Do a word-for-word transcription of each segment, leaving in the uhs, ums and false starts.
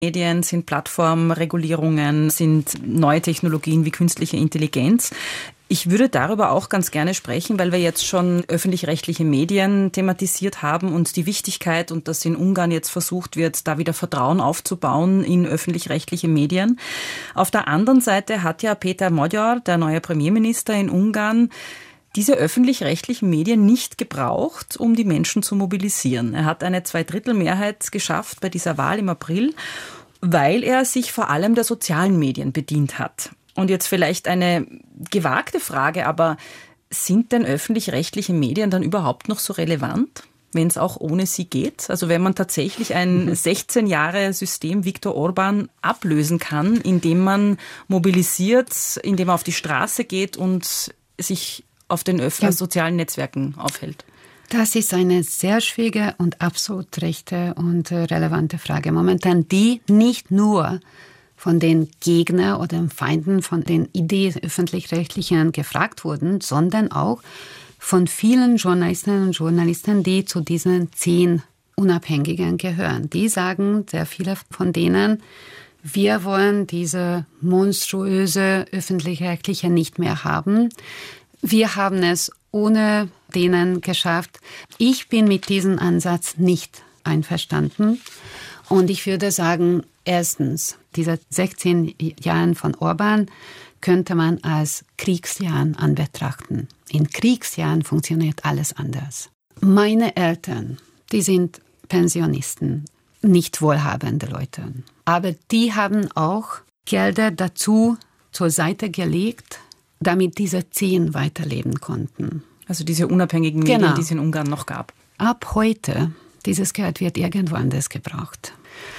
Medien, sind Plattformregulierungen, sind neue Technologien wie künstliche Intelligenz. Ich würde darüber auch ganz gerne sprechen, weil wir jetzt schon öffentlich-rechtliche Medien thematisiert haben und die Wichtigkeit und dass in Ungarn jetzt versucht wird, da wieder Vertrauen aufzubauen in öffentlich-rechtliche Medien. Auf der anderen Seite hat ja Péter Magyar, der neue Premierminister in Ungarn, diese öffentlich-rechtlichen Medien nicht gebraucht, um die Menschen zu mobilisieren. Er hat eine Zweidrittelmehrheit geschafft bei dieser Wahl im April, weil er sich vor allem der sozialen Medien bedient hat. Und jetzt vielleicht eine gewagte Frage, aber sind denn öffentlich-rechtliche Medien dann überhaupt noch so relevant, wenn es auch ohne sie geht? Also wenn man tatsächlich ein sechzehn Jahre System Viktor Orbán ablösen kann, indem man mobilisiert, indem man auf die Straße geht und sich auf den öf- ja. sozialen Netzwerken aufhält? Das ist eine sehr schwierige und absolut rechte und relevante Frage momentan, die nicht nur von den Gegnern oder den Feinden von den Ideen öffentlich-rechtlichen gefragt wurden, sondern auch von vielen Journalistinnen und Journalisten, die zu diesen zehn Unabhängigen gehören. Die sagen, sehr viele von denen, wir wollen diese monströse öffentlich-rechtliche nicht mehr haben. Wir haben es ohne denen geschafft. Ich bin mit diesem Ansatz nicht einverstanden. Und ich würde sagen, erstens, diese sechzehn Jahre von Orbán könnte man als Kriegsjahren anbetrachten. In Kriegsjahren funktioniert alles anders. Meine Eltern, die sind Pensionisten, nicht wohlhabende Leute. Aber die haben auch Gelder dazu zur Seite gelegt, damit diese zehn weiterleben konnten. Also diese unabhängigen Medien, genau. die es in Ungarn noch gab. Ab heute, dieses Geld wird irgendwo anders gebraucht.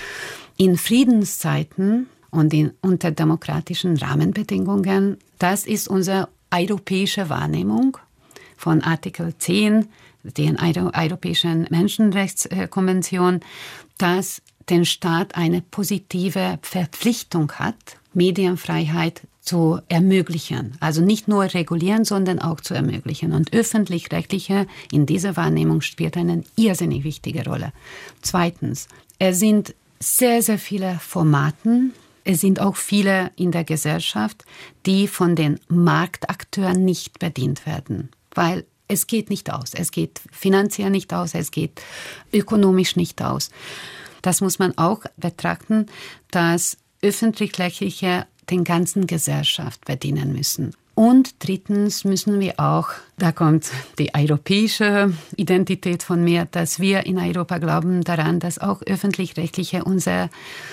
In Friedenszeiten und in, unter demokratischen Rahmenbedingungen, das ist unsere europäische Wahrnehmung von Artikel zehn, der Europäischen Menschenrechtskonvention, dass der Staat eine positive Verpflichtung hat, Medienfreiheit zu ermöglichen. Also nicht nur regulieren, sondern auch zu ermöglichen. Und öffentlich-rechtliche in dieser Wahrnehmung spielt eine irrsinnig wichtige Rolle. Zweitens, es sind sehr, sehr viele Formaten. Es sind auch viele in der Gesellschaft, die von den Marktakteuren nicht bedient werden. Weil es geht nicht aus. Es geht finanziell nicht aus. Es geht ökonomisch nicht aus. Das muss man auch betrachten, dass öffentlich-rechtliche den ganzen Gesellschaft bedienen müssen. Und drittens müssen wir auch, da kommt die europäische Identität von mir, dass wir in Europa glauben daran, dass auch öffentlich-rechtliche unsere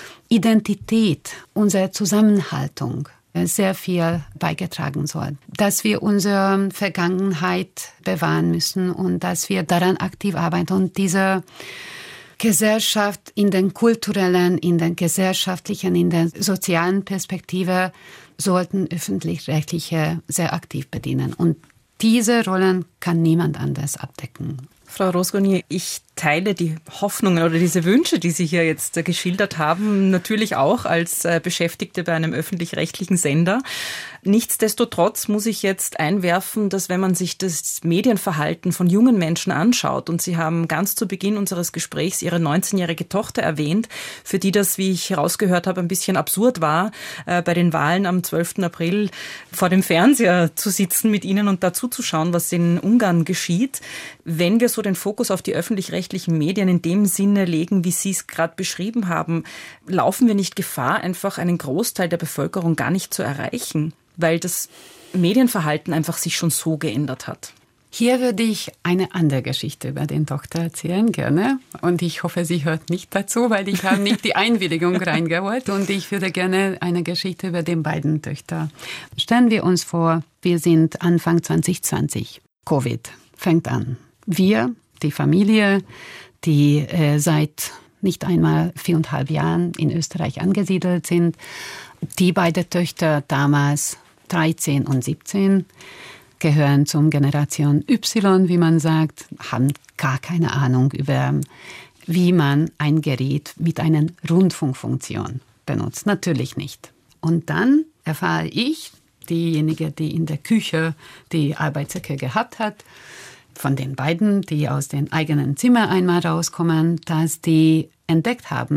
Identität, unsere Zusammenhaltung sehr viel beigetragen soll. Dass wir unsere Vergangenheit bewahren müssen und dass wir daran aktiv arbeiten und diese Gesellschaft in den kulturellen, in den gesellschaftlichen, in der sozialen Perspektive sollten öffentlich-rechtliche sehr aktiv bedienen. Und diese Rollen kann niemand anders abdecken. Frau Rozgonyi, ich teile die Hoffnungen oder diese Wünsche, die Sie hier jetzt geschildert haben, natürlich auch als Beschäftigte bei einem öffentlich-rechtlichen Sender. Nichtsdestotrotz muss ich jetzt einwerfen, dass wenn man sich das Medienverhalten von jungen Menschen anschaut, und Sie haben ganz zu Beginn unseres Gesprächs Ihre neunzehnjährige Tochter erwähnt, für die das, wie ich herausgehört habe, ein bisschen absurd war, bei den Wahlen am zwölften April vor dem Fernseher zu sitzen mit Ihnen und dazu zu schauen, was in Ungarn geschieht. Wenn wir so den Fokus auf die öffentlich-rechtlichen Medien in dem Sinne legen, wie Sie es gerade beschrieben haben, laufen wir nicht Gefahr, einfach einen Großteil der Bevölkerung gar nicht zu erreichen, weil das Medienverhalten einfach sich schon so geändert hat? Hier würde ich eine andere Geschichte über den Tochter erzählen, gerne. Und ich hoffe, sie hört nicht dazu, weil ich habe nicht die Einwilligung reingeholt. Und ich würde gerne eine Geschichte über den beiden Töchter. Stellen wir uns vor, wir sind Anfang zwanzig zwanzig. Covid fängt an. Wir, die Familie, die äh, seit nicht einmal viereinhalb Jahren in Österreich angesiedelt sind, die beiden Töchter damals dreizehn und siebzehn, gehören zum Generation Y, wie man sagt, haben gar keine Ahnung über, wie man ein Gerät mit einer Rundfunkfunktion benutzt. Natürlich nicht. Und dann erfahre ich, diejenige, die in der Küche die Arbeitsecke gehabt hat, von den beiden, die aus dem eigenen Zimmer einmal rauskommen, dass die entdeckt haben,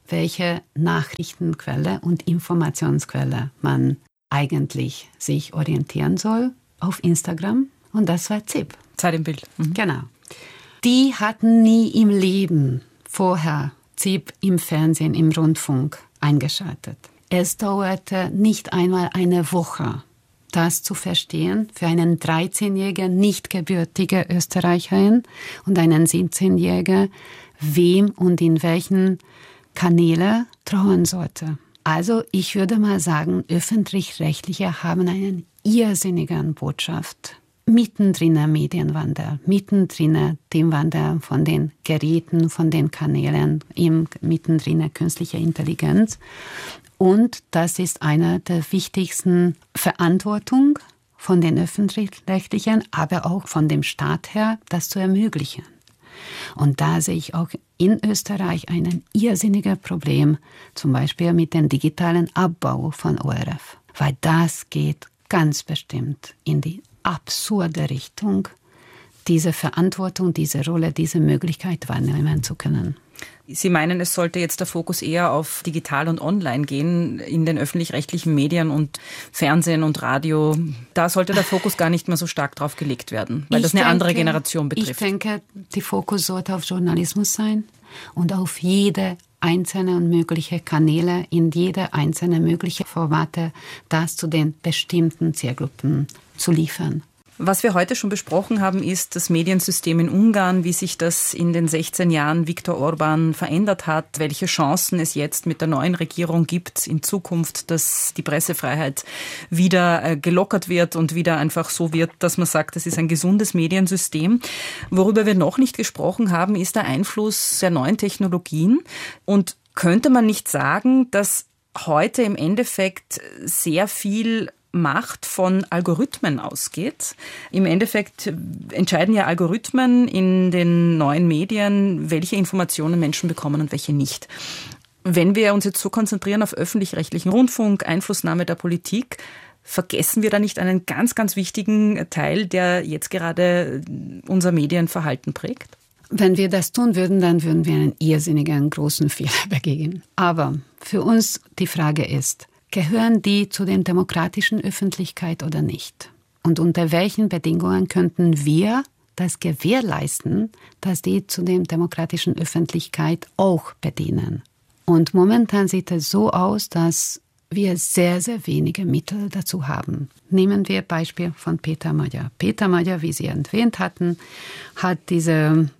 welche Nachrichtenquelle und Informationsquelle man eigentlich sich orientieren soll auf Instagram. Und das war Z I P. Zeit im Bild. Mhm. Genau. Die hatten nie im Leben vorher Z I P im Fernsehen, im Rundfunk eingeschaltet. Es dauerte nicht einmal eine Woche, das zu verstehen für einen dreizehnjährigen, nicht gebürtige Österreicherin und einen siebzehnjährigen, wem und in welchen Kanäle trauen sollte. Also ich würde mal sagen, Öffentlich-Rechtliche haben einen irrsinnigen Botschaft. Mittendrin Medienwandel, mittendrin dem Wandel von den Geräten, von den Kanälen, im mittendrin künstliche Intelligenz. Und das ist eine der wichtigsten Verantwortungen von den Öffentlich-Rechtlichen, aber auch von dem Staat her, das zu ermöglichen. Und da sehe ich auch in Österreich ein irrsinniges Problem, zum Beispiel mit dem digitalen Abbau von O R F. Weil das geht ganz bestimmt in die absurde Richtung, diese Verantwortung, diese Rolle, diese Möglichkeit wahrnehmen zu können. Sie meinen, es sollte jetzt der Fokus eher auf digital und online gehen in den öffentlich-rechtlichen Medien und Fernsehen und Radio. Da sollte der Fokus gar nicht mehr so stark drauf gelegt werden, weil ich das eine denke, andere Generation betrifft. Ich denke, der Fokus sollte auf Journalismus sein und auf jede einzelne und mögliche Kanäle, in jede einzelne mögliche Formate, das zu den bestimmten Zielgruppen zu liefern. Was wir heute schon besprochen haben, ist das Mediensystem in Ungarn, wie sich das in den sechzehn Jahren Viktor Orbán verändert hat, welche Chancen es jetzt mit der neuen Regierung gibt in Zukunft, dass die Pressefreiheit wieder gelockert wird und wieder einfach so wird, dass man sagt, das ist ein gesundes Mediensystem. Worüber wir noch nicht gesprochen haben, ist der Einfluss der neuen Technologien. Und könnte man nicht sagen, dass heute im Endeffekt sehr viel Macht von Algorithmen ausgeht. Im Endeffekt entscheiden ja Algorithmen in den neuen Medien, welche Informationen Menschen bekommen und welche nicht. Wenn wir uns jetzt so konzentrieren auf öffentlich-rechtlichen Rundfunk, Einflussnahme der Politik, vergessen wir da nicht einen ganz, ganz wichtigen Teil, der jetzt gerade unser Medienverhalten prägt? Wenn wir das tun würden, dann würden wir einen irrsinnigen großen Fehler begehen. Aber für uns die Frage ist, gehören die zu der demokratischen Öffentlichkeit oder nicht? Und unter welchen Bedingungen könnten wir das gewährleisten, dass die zu der demokratischen Öffentlichkeit auch bedienen? Und momentan sieht es so aus, dass wir sehr, sehr wenige Mittel dazu haben. Nehmen wir Beispiel von Peter Magyar. Peter Magyar, wie Sie erwähnt hatten, hat diesen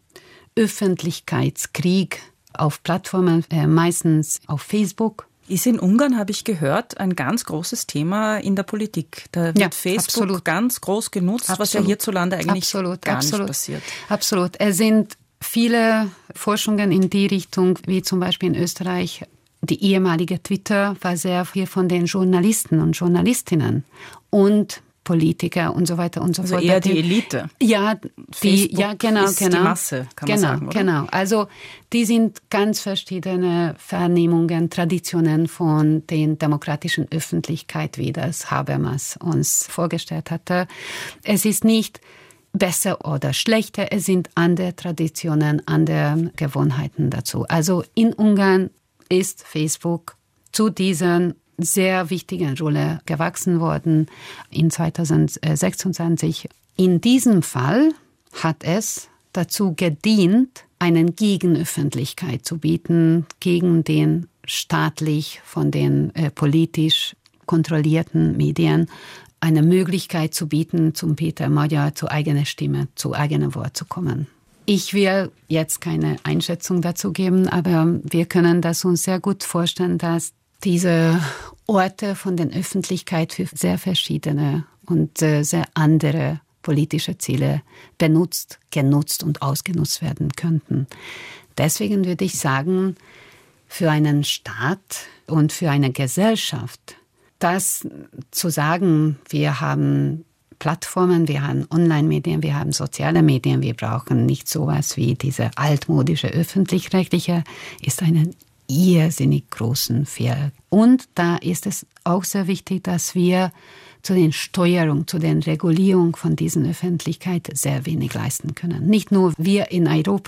Öffentlichkeitskrieg auf Plattformen, äh, meistens auf Facebook. Ist in Ungarn, habe ich gehört, ein ganz großes Thema in der Politik. Da wird ja, Facebook absolut. ganz groß genutzt, absolut. was ja hierzulande eigentlich absolut, gar absolut. nicht passiert. Absolut. Es sind viele Forschungen in die Richtung, wie zum Beispiel in Österreich. Die ehemalige Twitter war sehr viel von den Journalisten und Journalistinnen und Politiker und so weiter und so also fort. Also eher die Elite. Ja, die, ja genau, ist genau. die Masse, kann genau, man sagen, oder? Genau, also die sind ganz verschiedene Vernehmungen, Traditionen von der demokratischen Öffentlichkeit, wie das Habermas uns vorgestellt hatte. Es ist nicht besser oder schlechter, es sind andere Traditionen, andere Gewohnheiten dazu. Also in Ungarn ist Facebook zu diesen sehr wichtigen Rolle gewachsen worden in zweitausendsechsundzwanzig. In diesem Fall hat es dazu gedient, eine Gegenöffentlichkeit zu bieten, gegen den staatlich von den äh, politisch kontrollierten Medien eine Möglichkeit zu bieten, zum Peter Magyar zu eigener Stimme, zu eigenem Wort zu kommen. Ich will jetzt keine Einschätzung dazu geben, aber wir können das uns sehr gut vorstellen, dass diese Orte von der Öffentlichkeit für sehr verschiedene und sehr andere politische Ziele benutzt, genutzt und ausgenutzt werden könnten. Deswegen würde ich sagen, für einen Staat und für eine Gesellschaft, das zu sagen, wir haben Plattformen, wir haben Online-Medien, wir haben soziale Medien, wir brauchen nicht sowas wie diese altmodische öffentlich-rechtliche, ist eine irrsinnig großen Fehler. Und da ist es auch sehr wichtig, dass wir zu den Steuerung, zu den Regulierung von diesen Öffentlichkeit sehr wenig leisten können. Nicht nur wir in Europa,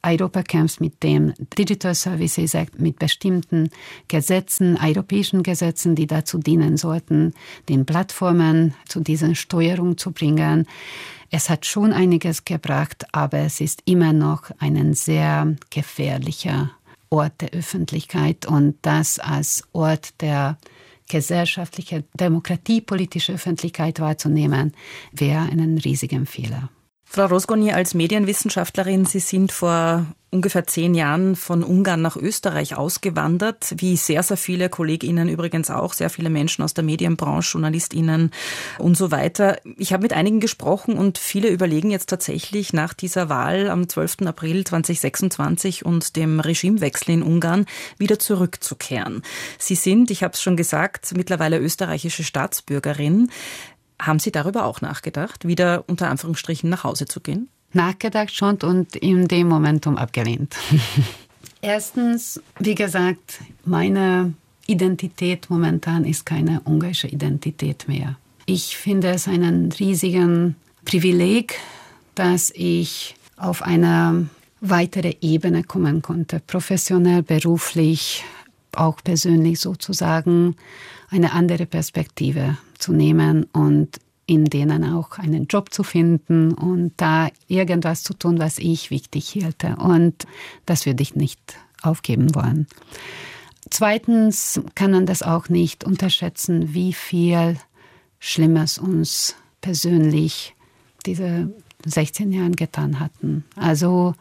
Europa kämpft mit dem Digital Services Act, mit bestimmten Gesetzen, europäischen Gesetzen, die dazu dienen sollten, den Plattformen zu dieser Steuerung zu bringen. Es hat schon einiges gebracht, aber es ist immer noch ein sehr gefährlicher Ort der Öffentlichkeit und das als Ort der gesellschaftlichen, demokratiepolitischen Öffentlichkeit wahrzunehmen, wäre ein riesiger Fehler. Frau Rozgonyi, als Medienwissenschaftlerin, Sie sind vor ungefähr zehn Jahren von Ungarn nach Österreich ausgewandert, wie sehr, sehr viele KollegInnen übrigens auch, sehr viele Menschen aus der Medienbranche, JournalistInnen und so weiter. Ich habe mit einigen gesprochen und viele überlegen jetzt tatsächlich nach dieser Wahl am zwölften April zweitausendsechsundzwanzig und dem Regimewechsel in Ungarn wieder zurückzukehren. Sie sind, ich habe es schon gesagt, mittlerweile österreichische Staatsbürgerin. Haben Sie darüber auch nachgedacht, wieder unter Anführungsstrichen nach Hause zu gehen? Nachgedacht schon und in dem Momentum abgelehnt. Erstens, wie gesagt, meine Identität momentan ist keine ungarische Identität mehr. Ich finde es einen riesigen Privileg, dass ich auf eine weitere Ebene kommen konnte, professionell, beruflich, auch persönlich sozusagen, eine andere Perspektive zu nehmen und in denen auch einen Job zu finden und da irgendwas zu tun, was ich wichtig hielte. Und das würde ich nicht aufgeben wollen. Zweitens kann man das auch nicht unterschätzen, wie viel Schlimmes uns persönlich diese sechzehn Jahre getan hatten. Also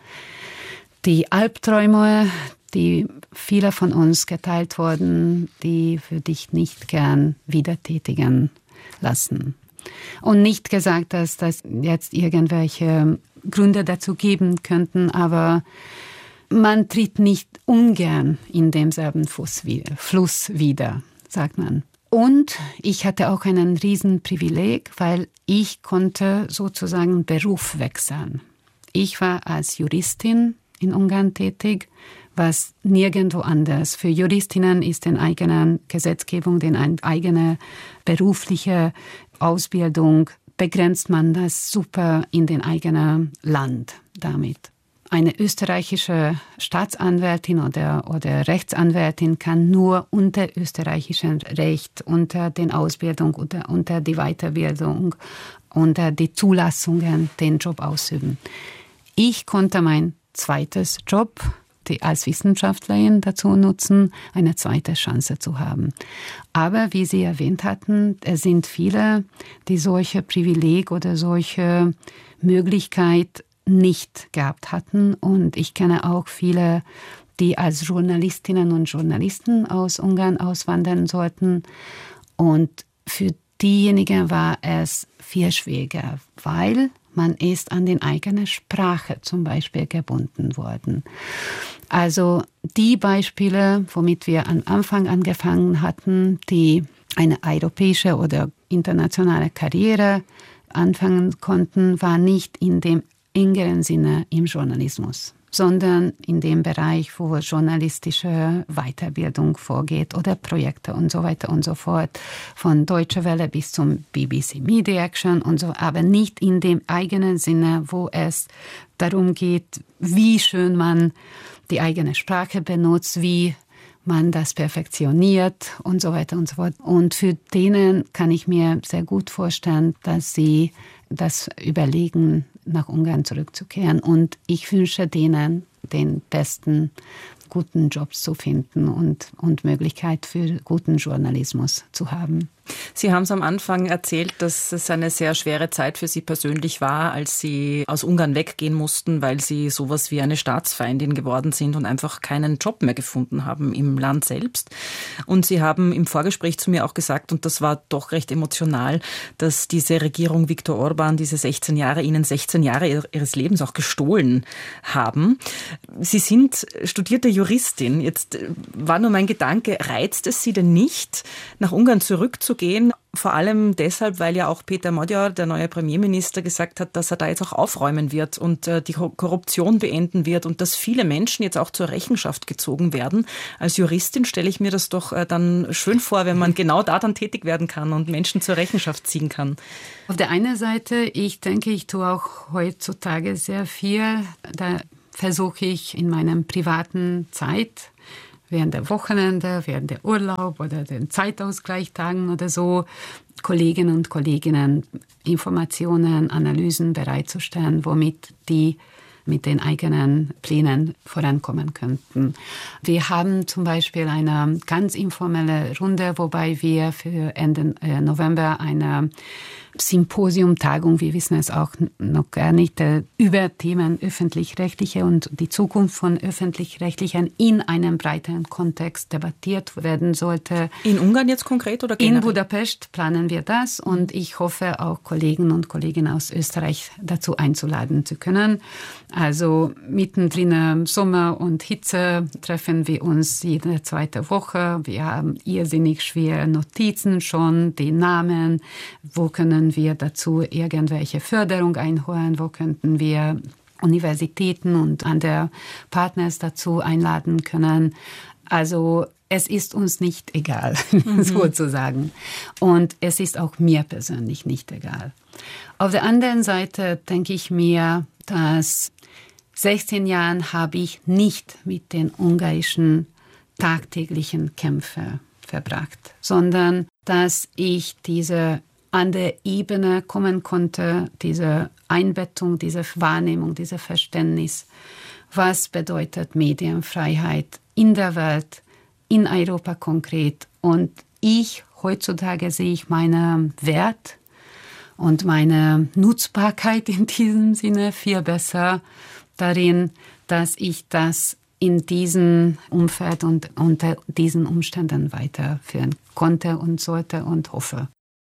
die Albträume, die viele von uns geteilt wurden, die würde ich nicht gern wieder tätigen lassen. Und nicht gesagt, dass das jetzt irgendwelche Gründe dazu geben könnten, aber man tritt nicht ungern in demselben Fluss wieder, sagt man. Und ich hatte auch einen riesen Privileg, weil ich konnte sozusagen Beruf wechseln. Ich war als Juristin in Ungarn tätig, was nirgendwo anders. Für Juristinnen ist eine eigene Gesetzgebung, eine eigene berufliche Ausbildung, begrenzt man das super in den eigenen Land damit. Eine österreichische Staatsanwältin oder, oder Rechtsanwältin kann nur unter österreichischem Recht, unter den Ausbildung, unter, unter die Weiterbildung, unter die Zulassungen den Job ausüben. Ich konnte mein zweites Job die als Wissenschaftlerin dazu nutzen, eine zweite Chance zu haben. Aber wie Sie erwähnt hatten, es sind viele, die solche Privileg oder solche Möglichkeit nicht gehabt hatten. Und ich kenne auch viele, die als Journalistinnen und Journalisten aus Ungarn auswandern sollten. Und für diejenigen war es viel schwieriger, weil man ist an die eigene Sprache zum Beispiel gebunden worden. Also die Beispiele, womit wir am Anfang angefangen hatten, die eine europäische oder internationale Karriere anfangen konnten, war nicht in dem engeren Sinne im Journalismus, sondern in dem Bereich, wo journalistische Weiterbildung vorgeht oder Projekte und so weiter und so fort, von Deutsche Welle bis zum B B C Media Action und so, aber nicht in dem eigenen Sinne, wo es darum geht, wie schön man die eigene Sprache benutzt, wie man das perfektioniert und so weiter und so fort. Und für denen kann ich mir sehr gut vorstellen, dass sie das überlegen, nach Ungarn zurückzukehren. Und ich wünsche denen den besten, guten Jobs zu finden und, und Möglichkeit für guten Journalismus zu haben. Sie haben es am Anfang erzählt, dass es eine sehr schwere Zeit für Sie persönlich war, als Sie aus Ungarn weggehen mussten, weil Sie sowas wie eine Staatsfeindin geworden sind und einfach keinen Job mehr gefunden haben im Land selbst. Und Sie haben im Vorgespräch zu mir auch gesagt, und das war doch recht emotional, dass diese Regierung Viktor Orbán diese sechzehn Jahre, Ihnen sechzehn Jahre Ihres Lebens auch gestohlen haben. Sie sind studierte Juristin. Jetzt war nur mein Gedanke, reizt es Sie denn nicht, nach Ungarn zurückzugehen? Gehen, vor allem deshalb, weil ja auch Péter Magyar, der neue Premierminister, gesagt hat, dass er da jetzt auch aufräumen wird und äh, die Korruption beenden wird und dass viele Menschen jetzt auch zur Rechenschaft gezogen werden. Als Juristin stelle ich mir das doch äh, dann schön vor, wenn man genau da dann tätig werden kann und Menschen zur Rechenschaft ziehen kann. Auf der einen Seite, ich denke, ich tue auch heutzutage sehr viel da versuche ich in meiner privaten Zeit, während der Wochenende, während der Urlaub oder den Zeitausgleichstagen oder so, Kolleginnen und Kollegen Informationen, Analysen bereitzustellen, womit die mit den eigenen Plänen vorankommen könnten. Wir haben zum Beispiel eine ganz informelle Runde, wobei wir für Ende November eine Symposiumtagung, wir wissen es auch noch gar nicht, über Themen öffentlich-rechtliche und die Zukunft von öffentlich-rechtlichen in einem breiteren Kontext debattiert werden sollte. In Ungarn jetzt konkret oder generell? In Budapest planen wir das und ich hoffe auch Kollegen und Kolleginnen aus Österreich dazu einzuladen zu können. Also mittendrin im Sommer und Hitze treffen wir uns jede zweite Woche. Wir haben irrsinnig schwere Notizen schon, die Namen, wo können wir dazu irgendwelche Förderung einholen, wo könnten wir Universitäten und andere Partners dazu einladen können. Also es ist uns nicht egal, mhm. sozusagen. Und es ist auch mir persönlich nicht egal. Auf der anderen Seite denke ich mir, dass sechzehn Jahren habe ich nicht mit den ungarischen tagtäglichen Kämpfen verbracht, sondern dass ich diese an der Ebene kommen konnte, diese Einbettung, diese Wahrnehmung, dieses Verständnis, was bedeutet Medienfreiheit in der Welt, in Europa konkret. Und ich, heutzutage sehe ich meinen Wert und meine Nutzbarkeit in diesem Sinne viel besser darin, dass ich das in diesem Umfeld und unter diesen Umständen weiterführen konnte und sollte und hoffe.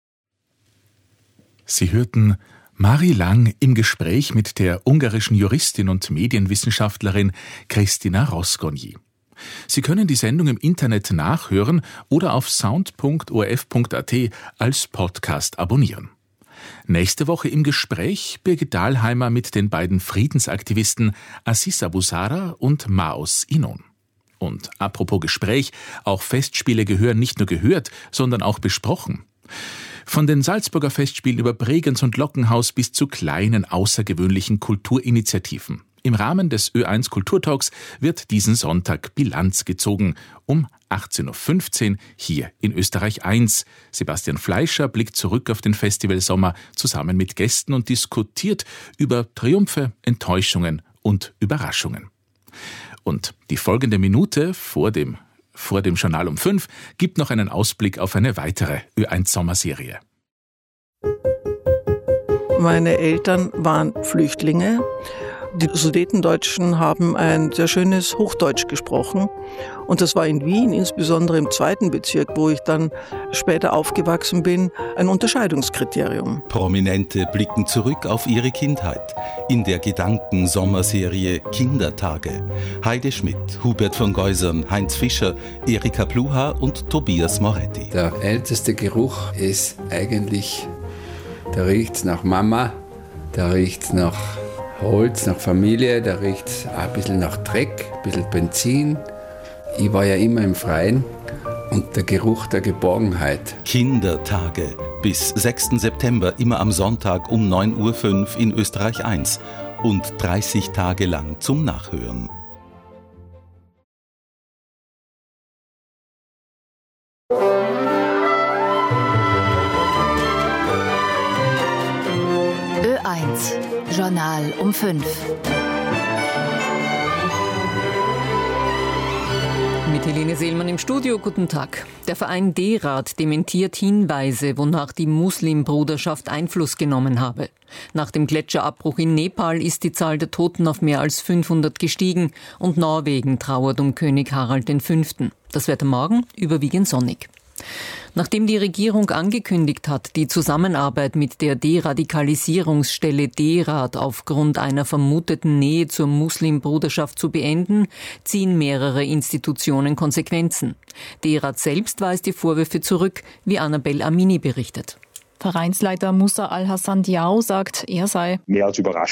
Sie hörten Mari Lang im Gespräch mit der ungarischen Juristin und Medienwissenschaftlerin Kristina Rozgonyi. Sie können die Sendung im Internet nachhören oder auf sound punkt o r f punkt a t als Podcast abonnieren. Nächste Woche im Gespräch Birgit Dahlheimer mit den beiden Friedensaktivisten Aziz Abusara und Maos Inon. Und apropos Gespräch, auch Festspiele gehören nicht nur gehört, sondern auch besprochen. Von den Salzburger Festspielen über Bregenz und Lockenhaus bis zu kleinen, außergewöhnlichen Kulturinitiativen. Im Rahmen des Ö eins Kulturtalks wird diesen Sonntag Bilanz gezogen, um achtzehn Uhr fünfzehn hier in Österreich eins. Sebastian Fleischer blickt zurück auf den Festivalsommer zusammen mit Gästen und diskutiert über Triumphe, Enttäuschungen und Überraschungen. Und die folgende Minute vor dem Vor dem Journal um fünf gibt noch einen Ausblick auf eine weitere Ö eins Sommerserie. Meine Eltern waren Flüchtlinge. Die Sudetendeutschen haben ein sehr schönes Hochdeutsch gesprochen. Und das war in Wien, insbesondere im zweiten Bezirk, wo ich dann später aufgewachsen bin, ein Unterscheidungskriterium. Prominente blicken zurück auf ihre Kindheit in der Gedanken-Sommerserie Kindertage. Heide Schmidt, Hubert von Geusern, Heinz Fischer, Erika Pluha und Tobias Moretti. Der älteste Geruch ist eigentlich, da riecht es nach Mama, da riecht es nach Holz, nach Familie, da riecht es ein bisschen nach Dreck, ein bisschen Benzin. Ich war ja immer im Freien und der Geruch der Geborgenheit. Kindertage. Bis sechsten September, immer am Sonntag um neun Uhr fünf in Österreich eins und dreißig Tage lang zum Nachhören. Ö eins Journal um fünf. Mit Helene Seelmann im Studio, guten Tag. Der Verein D-Rat dementiert Hinweise, wonach die Muslimbruderschaft Einfluss genommen habe. Nach dem Gletscherabbruch in Nepal ist die Zahl der Toten auf mehr als fünfhundert gestiegen und Norwegen trauert um König Harald der Fünfte. Das Wetter morgen überwiegend sonnig. Nachdem die Regierung angekündigt hat, die Zusammenarbeit mit der Deradikalisierungsstelle D-Rat aufgrund einer vermuteten Nähe zur Muslimbruderschaft zu beenden, ziehen mehrere Institutionen Konsequenzen. D-Rat selbst weist die Vorwürfe zurück, wie Annabel Amini berichtet. Vereinsleiter Musa Al-Hassan Diao sagt, er sei mehr als überrascht.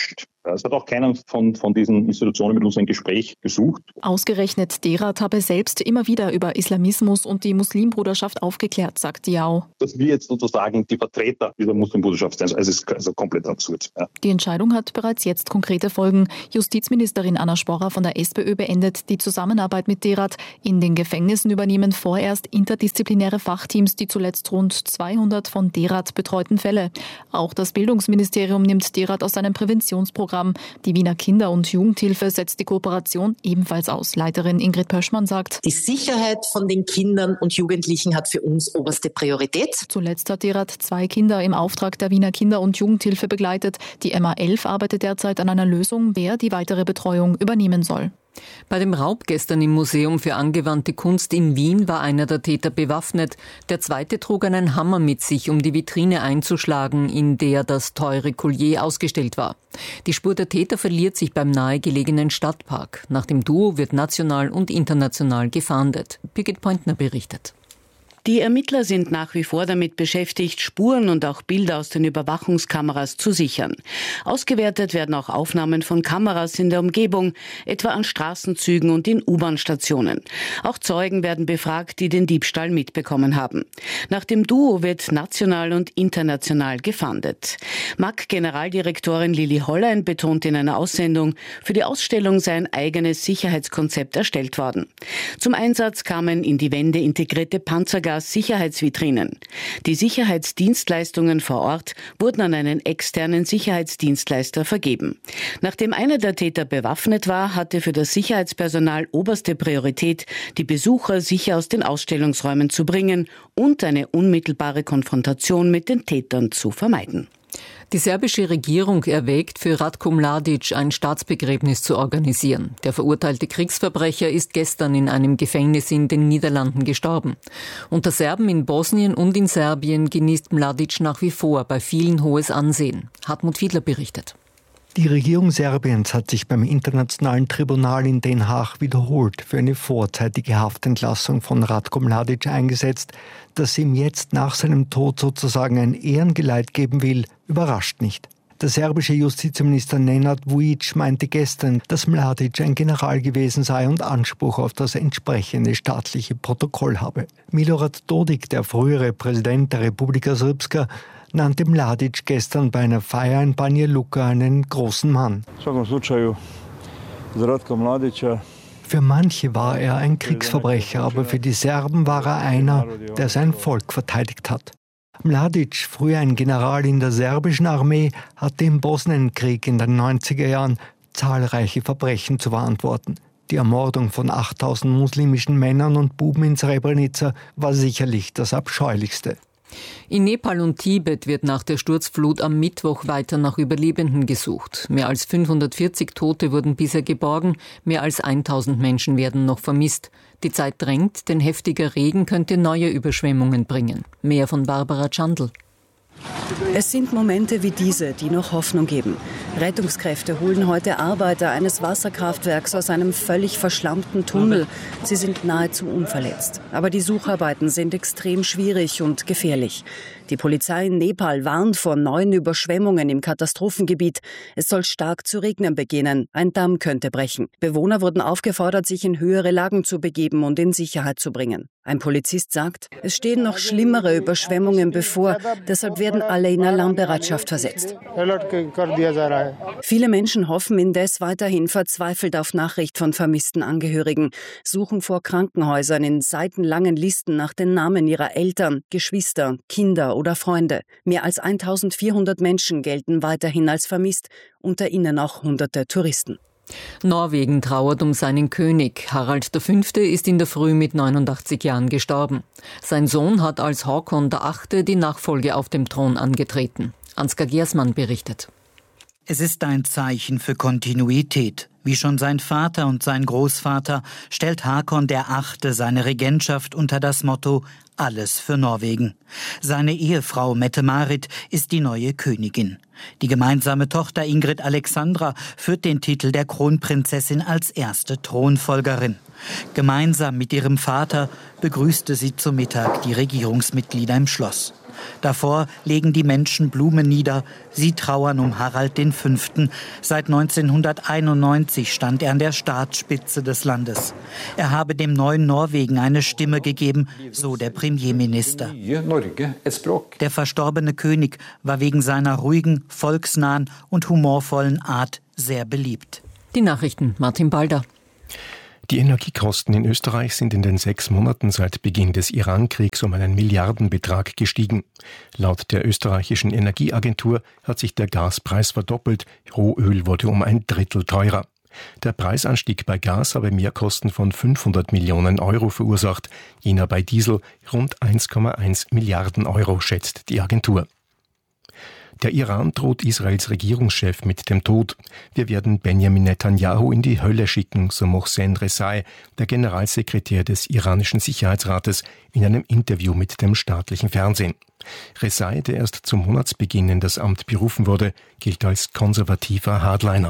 Es hat auch keiner von, von diesen Institutionen mit uns ein Gespräch gesucht. Ausgerechnet Derat habe selbst immer wieder über Islamismus und die Muslimbruderschaft aufgeklärt, sagt Diao. Dass wir jetzt sozusagen die Vertreter dieser Muslimbruderschaft sind, also es ist also komplett absurd. Ja. Die Entscheidung hat bereits jetzt konkrete Folgen. Justizministerin Anna Sporra von der SPÖ beendet die Zusammenarbeit mit Derat. In den Gefängnissen übernehmen vorerst interdisziplinäre Fachteams die zuletzt rund zweihundert von Derat betreuten Fälle. Auch das Bildungsministerium nimmt Derat aus seinem Präventionsprogramm. Die Wiener Kinder- und Jugendhilfe setzt die Kooperation ebenfalls aus. Leiterin Ingrid Pöschmann sagt: Die Sicherheit von den Kindern und Jugendlichen hat für uns oberste Priorität. Zuletzt hat Derat zwei Kinder im Auftrag der Wiener Kinder- und Jugendhilfe begleitet. Die M A elf arbeitet derzeit an einer Lösung, wer die weitere Betreuung übernehmen soll. Bei dem Raub gestern im Museum für angewandte Kunst in Wien war einer der Täter bewaffnet. Der zweite trug einen Hammer mit sich, um die Vitrine einzuschlagen, in der das teure Collier ausgestellt war. Die Spur der Täter verliert sich beim nahegelegenen Stadtpark. Nach dem Duo wird national und international gefahndet. Birgit Pointner berichtet. Die Ermittler sind nach wie vor damit beschäftigt, Spuren und auch Bilder aus den Überwachungskameras zu sichern. Ausgewertet werden auch Aufnahmen von Kameras in der Umgebung, etwa an Straßenzügen und in U-Bahn-Stationen. Auch Zeugen werden befragt, die den Diebstahl mitbekommen haben. Nach dem Duo wird national und international gefahndet. M A G-Generaldirektorin Lili Hollein betont in einer Aussendung, für die Ausstellung sei ein eigenes Sicherheitskonzept erstellt worden. Zum Einsatz kamen in die Wände integrierte Panzergas Sicherheitsvitrinen. Die Sicherheitsdienstleistungen vor Ort wurden an einen externen Sicherheitsdienstleister vergeben. Nachdem einer der Täter bewaffnet war, hatte für das Sicherheitspersonal oberste Priorität, die Besucher sicher aus den Ausstellungsräumen zu bringen und eine unmittelbare Konfrontation mit den Tätern zu vermeiden. Die serbische Regierung erwägt, für Ratko Mladic ein Staatsbegräbnis zu organisieren. Der verurteilte Kriegsverbrecher ist gestern in einem Gefängnis in den Niederlanden gestorben. Unter Serben in Bosnien und in Serbien genießt Mladic nach wie vor bei vielen hohes Ansehen. Hartmut Fiedler berichtet. Die Regierung Serbiens hat sich beim Internationalen Tribunal in Den Haag wiederholt für eine vorzeitige Haftentlassung von Ratko Mladic eingesetzt. Dass ihm jetzt nach seinem Tod sozusagen ein Ehrengeleit geben will, überrascht nicht. Der serbische Justizminister Nenad Vujic meinte gestern, dass Mladic ein General gewesen sei und Anspruch auf das entsprechende staatliche Protokoll habe. Milorad Dodik, der frühere Präsident der Republika Srpska, nannte Mladic gestern bei einer Feier in Banja Luka einen großen Mann. Für manche war er ein Kriegsverbrecher, aber für die Serben war er einer, der sein Volk verteidigt hat. Mladic, früher ein General in der serbischen Armee, hatte im Bosnienkrieg in den neunziger Jahren zahlreiche Verbrechen zu verantworten. Die Ermordung von achttausend muslimischen Männern und Buben in Srebrenica war sicherlich das Abscheulichste. In Nepal und Tibet wird nach der Sturzflut am Mittwoch weiter nach Überlebenden gesucht. Mehr als fünfhundertvierzig Tote wurden bisher geborgen, mehr als tausend Menschen werden noch vermisst. Die Zeit drängt, denn heftiger Regen könnte neue Überschwemmungen bringen. Mehr von Barbara Chandl. Es sind Momente wie diese, die noch Hoffnung geben. Rettungskräfte holen heute Arbeiter eines Wasserkraftwerks aus einem völlig verschlammten Tunnel. Sie sind nahezu unverletzt. Aber die Sucharbeiten sind extrem schwierig und gefährlich. Die Polizei in Nepal warnt vor neuen Überschwemmungen im Katastrophengebiet. Es soll stark zu regnen beginnen. Ein Damm könnte brechen. Bewohner wurden aufgefordert, sich in höhere Lagen zu begeben und in Sicherheit zu bringen. Ein Polizist sagt, es stehen noch schlimmere Überschwemmungen bevor. Deshalb werden alle in Alarmbereitschaft versetzt. Viele Menschen hoffen indes weiterhin verzweifelt auf Nachricht von vermissten Angehörigen, suchen vor Krankenhäusern in seitenlangen Listen nach den Namen ihrer Eltern, Geschwister, Kinder oder Freunde. Mehr als eintausendvierhundert Menschen gelten weiterhin als vermisst, unter ihnen auch hunderte Touristen. Norwegen trauert um seinen König. Harald der Fünfte ist in der Früh mit neunundachtzig Jahren gestorben. Sein Sohn hat als Håkon der Achte die Nachfolge auf dem Thron angetreten. Ansgar Gersmann berichtet. Es ist ein Zeichen für Kontinuität. Wie schon sein Vater und sein Großvater stellt Håkon der Achte seine Regentschaft unter das Motto Alles für Norwegen. Seine Ehefrau Mette-Marit ist die neue Königin. Die gemeinsame Tochter Ingrid Alexandra führt den Titel der Kronprinzessin als erste Thronfolgerin. Gemeinsam mit ihrem Vater begrüßte sie zu Mittag die Regierungsmitglieder im Schloss. Davor legen die Menschen Blumen nieder. Sie trauern um Harald den Fünften. Seit neunzehnhunderteinundneunzig stand er an der Staatsspitze des Landes. Er habe dem neuen Norwegen eine Stimme gegeben, so der Premierminister. Der verstorbene König war wegen seiner ruhigen, volksnahen und humorvollen Art sehr beliebt. Die Nachrichten, Martin Balder. Die Energiekosten in Österreich sind in den sechs Monaten seit Beginn des Iran-Kriegs um einen Milliardenbetrag gestiegen. Laut der österreichischen Energieagentur hat sich der Gaspreis verdoppelt, Rohöl wurde um ein Drittel teurer. Der Preisanstieg bei Gas habe Mehrkosten von fünfhundert Millionen Euro verursacht, jener bei Diesel rund eins Komma eins Milliarden Euro, schätzt die Agentur. Der Iran droht Israels Regierungschef mit dem Tod. Wir werden Benjamin Netanyahu in die Hölle schicken, so Mohsen Rezai, der Generalsekretär des iranischen Sicherheitsrates, in einem Interview mit dem staatlichen Fernsehen. Rezai, der erst zum Monatsbeginn in das Amt berufen wurde, gilt als konservativer Hardliner.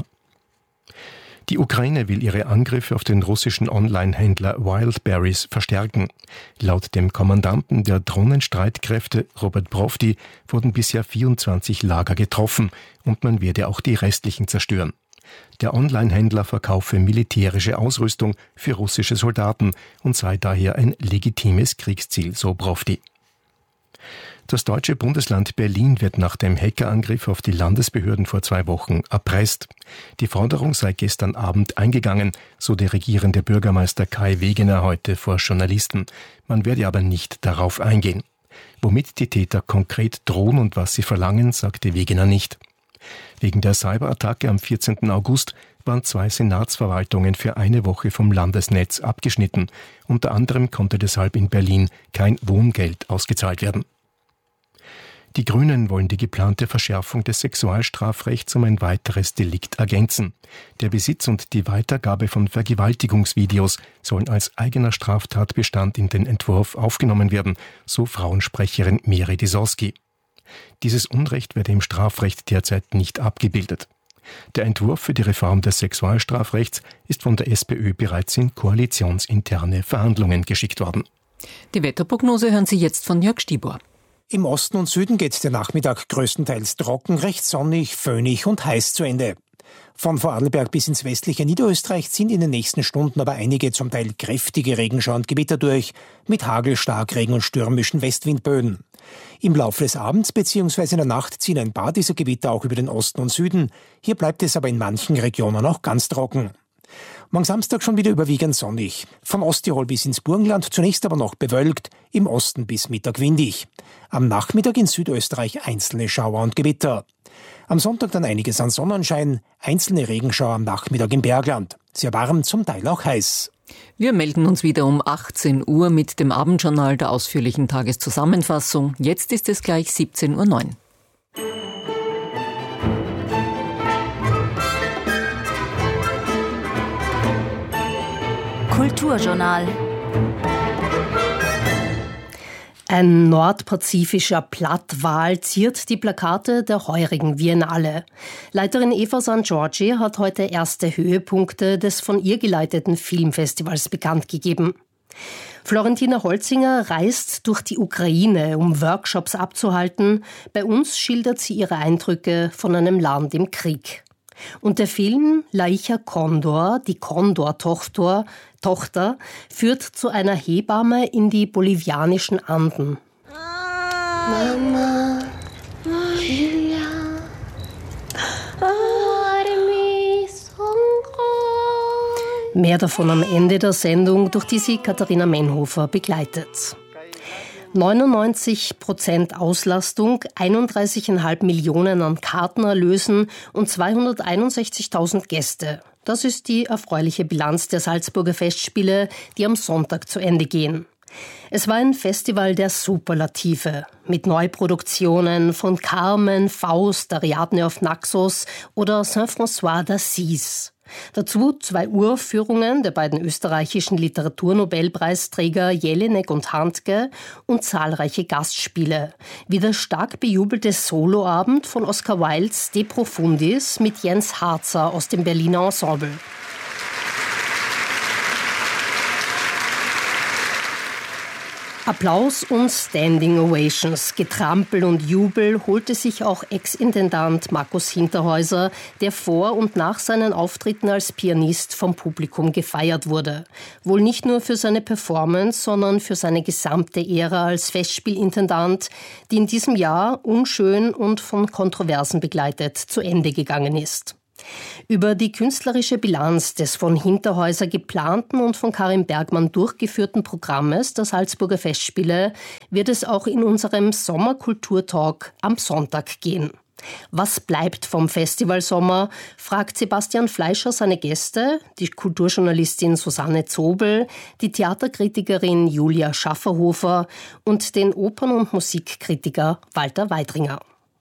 Die Ukraine will ihre Angriffe auf den russischen Online-Händler Wildberries verstärken. Laut dem Kommandanten der Drohnenstreitkräfte, Robert Brovdi, wurden bisher vierundzwanzig Lager getroffen und man werde auch die restlichen zerstören. Der Online-Händler verkaufe militärische Ausrüstung für russische Soldaten und sei daher ein legitimes Kriegsziel, so Brovdi. Das deutsche Bundesland Berlin wird nach dem Hackerangriff auf die Landesbehörden vor zwei Wochen erpresst. Die Forderung sei gestern Abend eingegangen, so der regierende Bürgermeister Kai Wegener heute vor Journalisten. Man werde aber nicht darauf eingehen. Womit die Täter konkret drohen und was sie verlangen, sagte Wegener nicht. Wegen der Cyberattacke am vierzehnten August waren zwei Senatsverwaltungen für eine Woche vom Landesnetz abgeschnitten. Unter anderem konnte deshalb in Berlin kein Wohngeld ausgezahlt werden. Die Grünen wollen die geplante Verschärfung des Sexualstrafrechts um ein weiteres Delikt ergänzen. Der Besitz und die Weitergabe von Vergewaltigungsvideos sollen als eigener Straftatbestand in den Entwurf aufgenommen werden, so Frauensprecherin Miri Disowski. Dieses Unrecht werde im Strafrecht derzeit nicht abgebildet. Der Entwurf für die Reform des Sexualstrafrechts ist von der SPÖ bereits in koalitionsinterne Verhandlungen geschickt worden. Die Wetterprognose hören Sie jetzt von Jörg Stibor. Im Osten und Süden geht der Nachmittag größtenteils trocken, recht sonnig, föhnig und heiß zu Ende. Von Vorarlberg bis ins westliche Niederösterreich ziehen in den nächsten Stunden aber einige zum Teil kräftige Regenschauer und Gewitter durch, mit Hagel, Starkregen und stürmischen Westwindböen. Im Laufe des Abends bzw. in der Nacht ziehen ein paar dieser Gewitter auch über den Osten und Süden. Hier bleibt es aber in manchen Regionen auch ganz trocken. Morgen Samstag schon wieder überwiegend sonnig. Von Osttirol bis ins Burgenland zunächst aber noch bewölkt, im Osten bis Mittag windig. Am Nachmittag in Südösterreich einzelne Schauer und Gewitter. Am Sonntag dann einiges an Sonnenschein, einzelne Regenschauer am Nachmittag im Bergland. Sehr warm, zum Teil auch heiß. Wir melden uns wieder um achtzehn Uhr mit dem Abendjournal der ausführlichen Tageszusammenfassung. Jetzt ist es gleich siebzehn Uhr neun. Kulturjournal. Ein nordpazifischer Plattwal ziert die Plakate der heurigen Biennale. Leiterin Eva Sankt Georgi hat heute erste Höhepunkte des von ihr geleiteten Filmfestivals bekannt gegeben. Florentina Holzinger reist durch die Ukraine, um Workshops abzuhalten. Bei uns schildert sie ihre Eindrücke von einem Land im Krieg. Und der Film Laicha Condor, die Condor-Tochter, Tochter, führt zu einer Hebamme in die bolivianischen Anden. Mama, mehr davon am Ende der Sendung, durch die sie Katharina Menhofer begleitet. neunundneunzig Prozent Auslastung, einunddreißig Komma fünf Millionen an Kartenerlösen und zweihunderteinundsechzigtausend Gäste. Das ist die erfreuliche Bilanz der Salzburger Festspiele, die am Sonntag zu Ende gehen. Es war ein Festival der Superlative, mit Neuproduktionen von Carmen, Faust, Ariadne auf Naxos oder Saint-François d'Assise. Dazu zwei Uraufführungen der beiden österreichischen Literaturnobelpreisträger Jelinek und Handke und zahlreiche Gastspiele, wie der stark bejubelte Soloabend von Oscar Wildes De Profundis mit Jens Harzer aus dem Berliner Ensemble. Applaus und Standing Ovations, Getrampel und Jubel holte sich auch Ex-Intendant Markus Hinterhäuser, der vor und nach seinen Auftritten als Pianist vom Publikum gefeiert wurde. Wohl nicht nur für seine Performance, sondern für seine gesamte Ära als Festspielintendant, die in diesem Jahr unschön und von Kontroversen begleitet zu Ende gegangen ist. Über die künstlerische Bilanz des von Hinterhäuser geplanten und von Karin Bergmann durchgeführten Programmes der Salzburger Festspiele wird es auch in unserem Sommerkulturtalk am Sonntag gehen. Was bleibt vom Festivalsommer, fragt Sebastian Fleischer seine Gäste, die Kulturjournalistin Susanne Zobel, die Theaterkritikerin Julia Schafferhofer und den Opern- und Musikkritiker Walter Weidringer.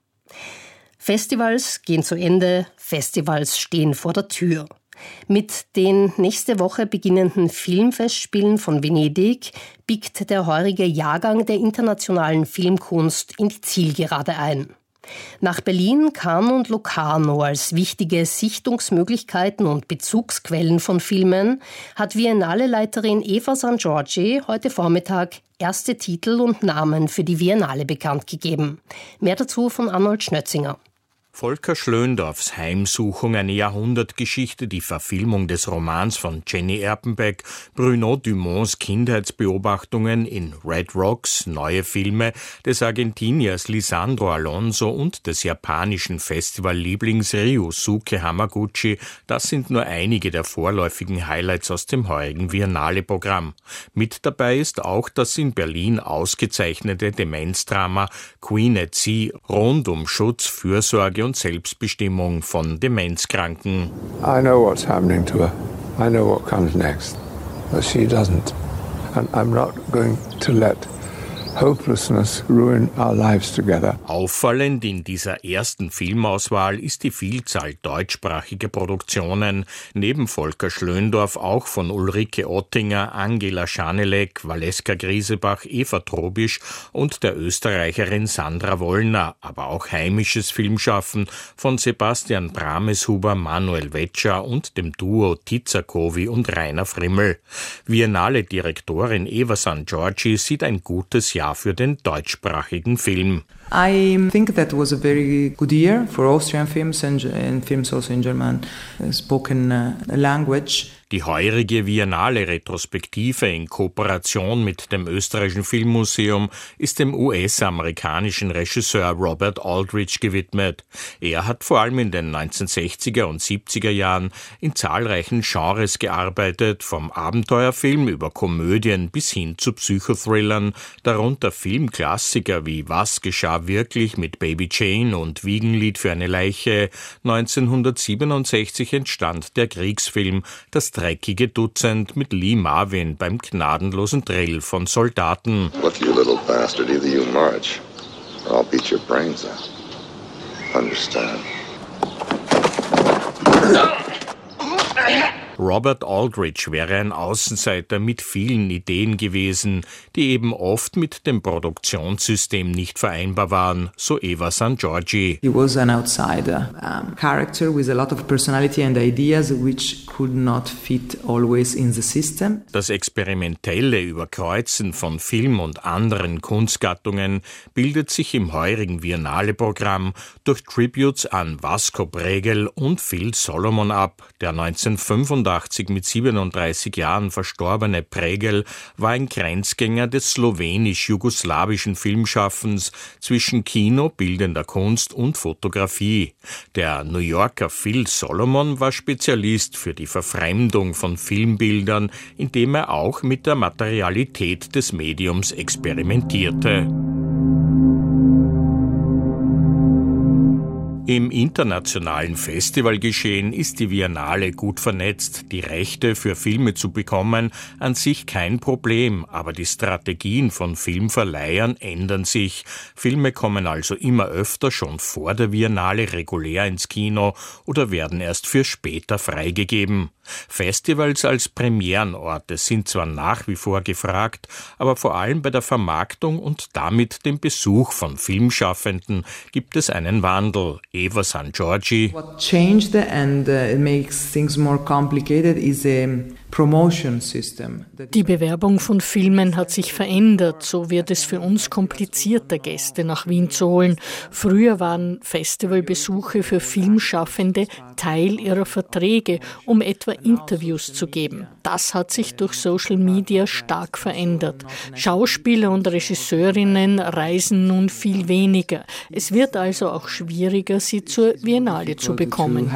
Festivals gehen zu Ende, Festivals stehen vor der Tür. Mit den nächste Woche beginnenden Filmfestspielen von Venedig biegt der heurige Jahrgang der internationalen Filmkunst in die Zielgerade ein. Nach Berlin, Cannes und Locarno als wichtige Sichtungsmöglichkeiten und Bezugsquellen von Filmen hat Biennale-Leiterin Eva San Giorgi heute Vormittag erste Titel und Namen für die Biennale bekannt gegeben. Mehr dazu von Arnold Schnötzinger. Volker Schlöndorffs Heimsuchung, eine Jahrhundertgeschichte, die Verfilmung des Romans von Jenny Erpenbeck, Bruno Dumonts Kindheitsbeobachtungen in Red Rocks, neue Filme des Argentiniers Lisandro Alonso und des japanischen Festival-Lieblings Ryusuke Hamaguchi, das sind nur einige der vorläufigen Highlights aus dem heurigen Biennale-Programm. Mit dabei ist auch das in Berlin ausgezeichnete Demenzdrama Queen at Sea rund um Schutz, Fürsorge und Selbstbestimmung von Demenzkranken. I know what's happening to her. I know what comes next. But she doesn't. And I'm not going to let hopelessness ruin our lives together. Auffallend in dieser ersten Filmauswahl ist die Vielzahl deutschsprachiger Produktionen, neben Volker Schlöndorff auch von Ulrike Ottinger, Angela Schanelek, Valeska Griesebach, Eva Trobisch und der Österreicherin Sandra Wollner, aber auch heimisches Filmschaffen von Sebastian Brameshuber, Manuel Wetscher und dem Duo Tizakowi und Rainer Frimmel. Biennale-Direktorin Eva San Giorgi sieht ein gutes Jahr für den deutschsprachigen Film. I think that was a very good year for Austrian films and, and films also in German spoken uh, language. Die heurige Biennale-Retrospektive in Kooperation mit dem Österreichischen Filmmuseum ist dem U S-amerikanischen Regisseur Robert Aldrich gewidmet. Er hat vor allem in den neunzehnhundertsechziger und siebziger Jahren in zahlreichen Genres gearbeitet, vom Abenteuerfilm über Komödien bis hin zu Psychothrillern, darunter Filmklassiker wie Was geschah wirklich mit Baby Jane und Wiegenlied für eine Leiche. neunzehnhundertsiebenundsechzig entstand der Kriegsfilm Das dreckige Dutzend mit Lee Marvin beim gnadenlosen Drill von Soldaten. Look, you little bastard, either you march or I'll beat your brains out. Understand? Robert Aldrich wäre ein Außenseiter mit vielen Ideen gewesen, die eben oft mit dem Produktionssystem nicht vereinbar waren, so Eva San Giorgi. He was an outsider, um, character with a lot of personality and ideas which could not fit always in the system. Das experimentelle Überkreuzen von Film und anderen Kunstgattungen bildet sich im heurigen Biennale-Programm durch Tributes an Vasco Bregel und Phil Solomon ab, der neunzehnhundertfünfundachtzig mit siebenunddreißig Jahren verstorbene Pregel war ein Grenzgänger des slowenisch-jugoslawischen Filmschaffens zwischen Kino, bildender Kunst und Fotografie. Der New Yorker Phil Solomon war Spezialist für die Verfremdung von Filmbildern, indem er auch mit der Materialität des Mediums experimentierte. Im internationalen Festivalgeschehen ist die Biennale gut vernetzt. Die Rechte für Filme zu bekommen, an sich kein Problem, aber die Strategien von Filmverleihern ändern sich. Filme kommen also immer öfter schon vor der Biennale regulär ins Kino oder werden erst für später freigegeben. Festivals als Premierenorte sind zwar nach wie vor gefragt, aber vor allem bei der Vermarktung und damit dem Besuch von Filmschaffenden gibt es einen Wandel. Eva San Giorgi. What changed and uh, it makes things more complicated is a promotion system. Die Bewerbung von Filmen hat sich verändert. So wird es für uns komplizierter, Gäste nach Wien zu holen. Früher waren Festivalbesuche für Filmschaffende Teil ihrer Verträge, um etwa Interviews zu geben. Das hat sich durch Social Media stark verändert. Schauspieler und Regisseurinnen reisen nun viel weniger. Es wird also auch schwieriger, sie zur Biennale zu bekommen.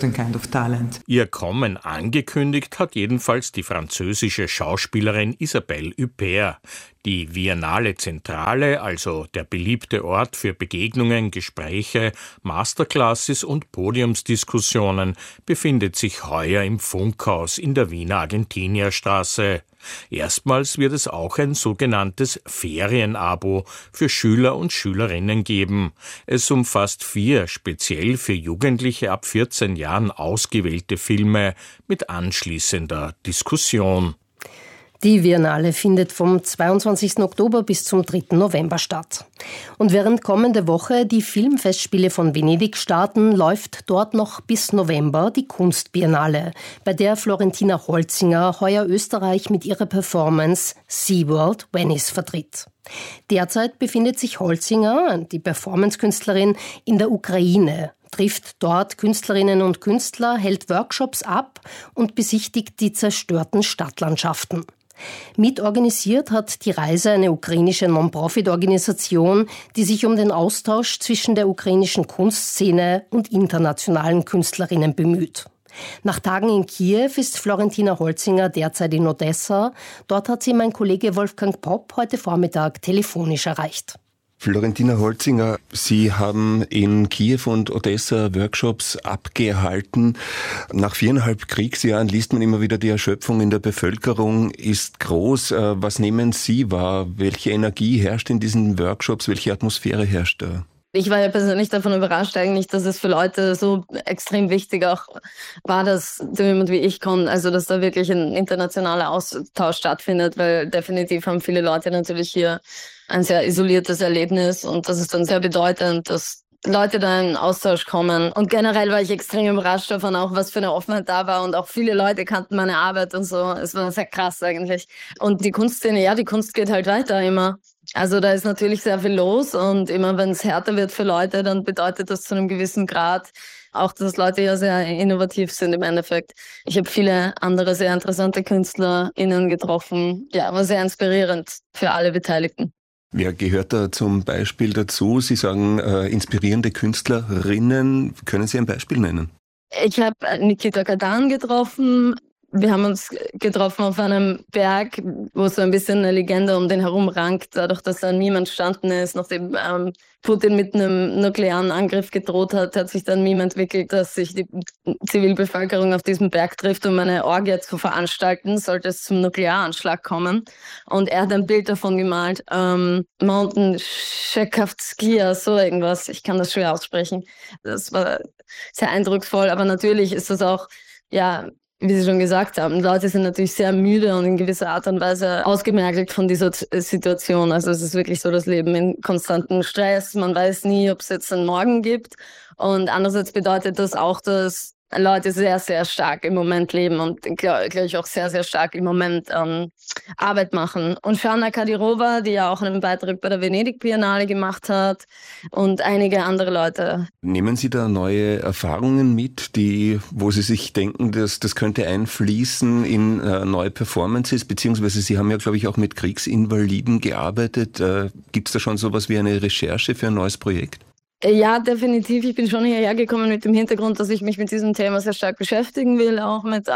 Ihr Kommen angekündigt hat jedenfalls die französische Schauspielerin Isabelle Huppert. Die Biennale Zentrale, also der beliebte Ort für Begegnungen, Gespräche, Masterclasses und Podiumsdiskussionen, befindet sich heuer im Funkhaus in der Wiener Argentinierstraße. Erstmals wird es auch ein sogenanntes Ferienabo für Schüler und Schülerinnen geben. Es umfasst vier speziell für Jugendliche ab vierzehn Jahren ausgewählte Filme mit anschließender Diskussion. Die Biennale findet vom zweiundzwanzigsten Oktober bis zum dritten November statt. Und während kommende Woche die Filmfestspiele von Venedig starten, läuft dort noch bis November die Kunstbiennale, bei der Florentina Holzinger heuer Österreich mit ihrer Performance SeaWorld Venice vertritt. Derzeit befindet sich Holzinger, die Performance-Künstlerin, in der Ukraine, trifft dort Künstlerinnen und Künstler, hält Workshops ab und besichtigt die zerstörten Stadtlandschaften. Mitorganisiert hat die Reise eine ukrainische Non-Profit-Organisation, die sich um den Austausch zwischen der ukrainischen Kunstszene und internationalen Künstlerinnen bemüht. Nach Tagen in Kiew ist Florentina Holzinger derzeit in Odessa. Dort hat sie mein Kollege Wolfgang Popp heute Vormittag telefonisch erreicht. Florentina Holzinger, Sie haben in Kiew und Odessa Workshops abgehalten. Nach viereinhalb Kriegsjahren liest man immer wieder, die Erschöpfung in der Bevölkerung ist groß. Was nehmen Sie wahr? Welche Energie herrscht in diesen Workshops? Welche Atmosphäre herrscht da? Ich war ja persönlich davon überrascht eigentlich, dass es für Leute so extrem wichtig auch war, dass jemand wie ich kommt, also dass da wirklich ein internationaler Austausch stattfindet, weil definitiv haben viele Leute natürlich hier ein sehr isoliertes Erlebnis und das ist dann sehr bedeutend, dass Leute da in Austausch kommen. Und generell war ich extrem überrascht davon, auch was für eine Offenheit da war und auch viele Leute kannten meine Arbeit und so. Es war sehr krass eigentlich. Und die Kunstszene, ja, die Kunst geht halt weiter immer. Also da ist natürlich sehr viel los und immer wenn es härter wird für Leute, dann bedeutet das zu einem gewissen Grad auch, dass Leute ja sehr innovativ sind im Endeffekt. Ich habe viele andere sehr interessante KünstlerInnen getroffen. Ja, war sehr inspirierend für alle Beteiligten. Wer gehört da zum Beispiel dazu? Sie sagen äh, inspirierende Künstlerinnen. Können Sie ein Beispiel nennen? Ich habe Nikita Kadan getroffen. Wir haben uns getroffen auf einem Berg, wo so ein bisschen eine Legende um den herum rankt, dadurch, dass da niemand entstanden ist. Nachdem ähm, Putin mit einem nuklearen Angriff gedroht hat, hat sich dann ein Meme entwickelt, dass sich die Zivilbevölkerung auf diesem Berg trifft, um eine Orgie zu veranstalten, sollte es zum Nuklearanschlag kommen. Und er hat ein Bild davon gemalt, ähm, Mountain Tschekavskia, so irgendwas, ich kann das schwer aussprechen. Das war sehr eindrucksvoll, aber natürlich ist das auch, ja, wie Sie schon gesagt haben, Leute sind natürlich sehr müde und in gewisser Art und Weise ausgemergelt von dieser Situation. Also es ist wirklich so das Leben in konstantem Stress. Man weiß nie, ob es jetzt einen Morgen gibt. Und andererseits bedeutet das auch, dass Leute sehr, sehr stark im Moment leben und glaube glaub ich auch sehr, sehr stark im Moment ähm, Arbeit machen. Und Shana Kadirova, die ja auch einen Beitrag bei der Venedig-Biennale gemacht hat und einige andere Leute. Nehmen Sie da neue Erfahrungen mit, die, wo Sie sich denken, dass das könnte einfließen in äh, neue Performances, beziehungsweise Sie haben ja, glaube ich, auch mit Kriegsinvaliden gearbeitet. Äh, Gibt es da schon sowas wie eine Recherche für ein neues Projekt? Ja, definitiv. Ich bin schon hierher gekommen mit dem Hintergrund, dass ich mich mit diesem Thema sehr stark beschäftigen will, auch mit